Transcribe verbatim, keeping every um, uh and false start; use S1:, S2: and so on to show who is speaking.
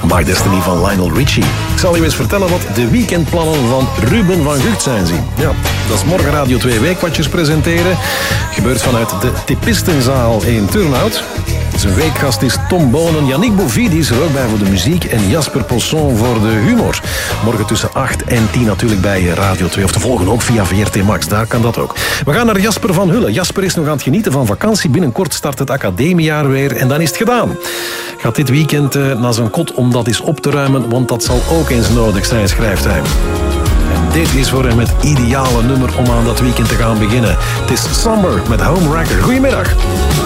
S1: My Destiny van Lionel Richie. Ik zal u eens vertellen wat de weekendplannen van Ruben van Gucht zijn zien. Ja, dat is morgen Radio twee Weekwatchers presenteren. Gebeurt vanuit de Typistenzaal in Turnhout. Zijn weekgast is Tom Bonen. Yannick Bouvy is er ook bij voor de muziek. En Jasper Posson voor de humor. Morgen tussen acht en tien natuurlijk bij Radio twee. Of te volgen ook via V R T Max. Daar kan dat ook. We gaan naar Jasper van Hulle. Jasper is nog aan het genieten van vakantie. Binnenkort start het academiejaar weer. En dan is het gedaan. Gaat dit weekend uh, naar zijn kot om dat eens op te ruimen. Want dat zal ook eens nodig zijn, schrijft hij. En dit is voor hem het ideale nummer om aan dat weekend te gaan beginnen. Het is Summer met Home Wrecker. Goedemiddag.